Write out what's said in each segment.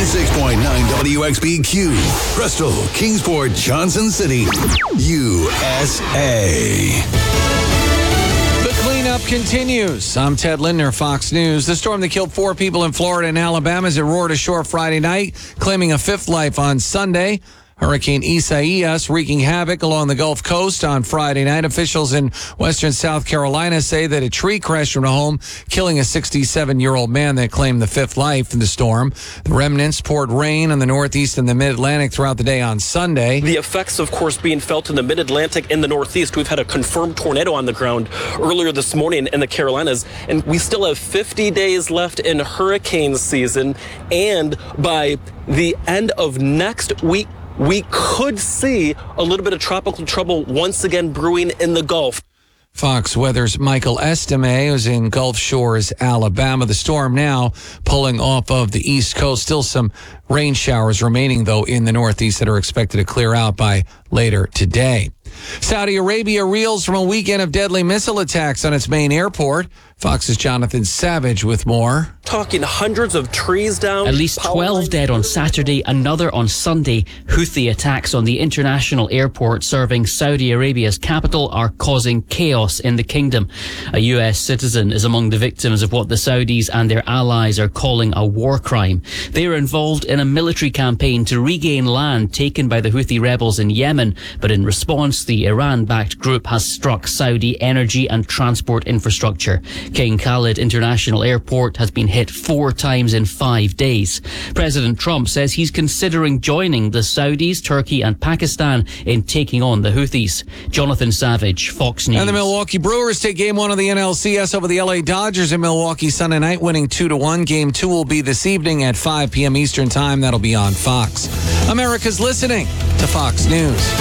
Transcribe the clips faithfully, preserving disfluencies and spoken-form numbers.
ninety-six point nine W X B Q, Bristol, Kingsport, Johnson City, U S A. Cleanup continues. I'm Ted Lindner, Fox News. The storm that killed four people in Florida and Alabama as it roared ashore Friday night, claiming a fifth life on Sunday. Hurricane Isaias wreaking havoc along the Gulf Coast on Friday night. Officials in western South Carolina say that a tree crashed from a home, killing a sixty-seven-year-old man that claimed the fifth life in the storm. The remnants poured rain on the Northeast and the Mid-Atlantic throughout the day on Sunday. The effects, of course, being felt in the Mid-Atlantic and the Northeast. We've had a confirmed tornado on the ground earlier this morning in the Carolinas, and we still have fifty days left in hurricane season. And by the end of next week, we could see a little bit of tropical trouble once again brewing in the Gulf. Fox Weather's Michael Estime was in Gulf Shores, Alabama. The storm now pulling off of the East Coast. Still some rain showers remaining, though, in the Northeast that are expected to clear out by later today. Saudi Arabia reels from a weekend of deadly missile attacks on its main airport. Fox's Jonathan Savage with more. Talking hundreds of trees down. At least twelve dead on Saturday, another on Sunday. Houthi attacks on the international airport serving Saudi Arabia's capital are causing chaos in the kingdom. A U S citizen is among the victims of what the Saudis and their allies are calling a war crime. They are involved in a military campaign to regain land taken by the Houthi rebels in Yemen, but in response, the Iran-backed group has struck Saudi energy and transport infrastructure. King Khalid International Airport has been hit four times in five days. President Trump says he's considering joining the Saudis, Turkey and Pakistan in taking on the Houthis. Jonathan Savage, Fox News. And the Milwaukee Brewers take game one of the N L C S over the L A Dodgers in Milwaukee Sunday night, winning two to one. Game two will be this evening at five p.m. Eastern Time. That'll be on Fox. America's listening to Fox News.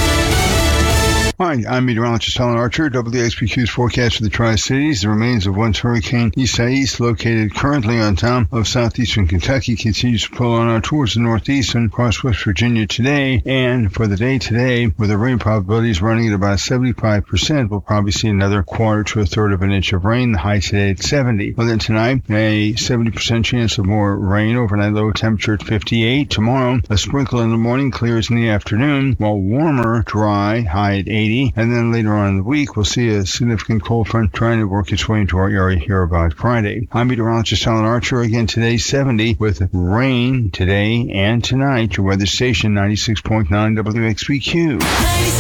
Hi, I'm meteorologist Alan Archer. W X B Q's forecast for the Tri-Cities. The remains of once Hurricane Isaias, located currently on top of southeastern Kentucky, continues to pull on out towards the northeast and across West Virginia today. And for the day today, with the rain probabilities running at about seventy-five percent, we'll probably see another quarter to a third of an inch of rain. The high today at seventy. Well, then tonight, a seventy percent chance of more rain. Overnight low temperature at fifty-eight. Tomorrow, a sprinkle in the morning, clears in the afternoon, while warmer, dry, high at eighty. And then later on in the week, we'll see a significant cold front trying to work its way into our area here about Friday. I'm meteorologist Alan Archer. Again, today seventy with rain today and tonight. Your weather station ninety-six point nine W X B Q.